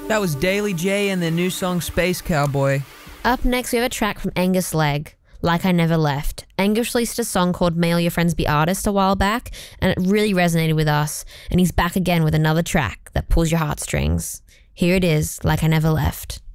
That was Daily J and the new song Space Cowboy. Up next, we have a track from Angus Legg, Like I Never Left. Angus released a song called May All Your Friends Be Artists a while back, and it really resonated with us, and he's back again with another track that pulls your heartstrings. Here it is, Like I Never Left.